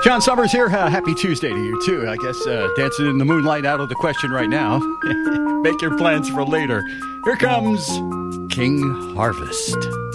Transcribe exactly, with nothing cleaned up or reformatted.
John Summers here. Uh, happy Tuesday to you, too. I guess uh, dancing in the moonlight out of the question right now. Make your plans for later. Here comes King Harvest.